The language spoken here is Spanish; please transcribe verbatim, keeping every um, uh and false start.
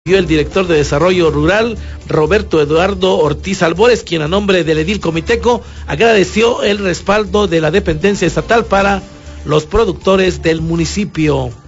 El director de Desarrollo Rural, Roberto Eduardo Ortiz Albores, quien a nombre del edil comiteco agradeció el respaldo de la dependencia estatal para los productores del municipio.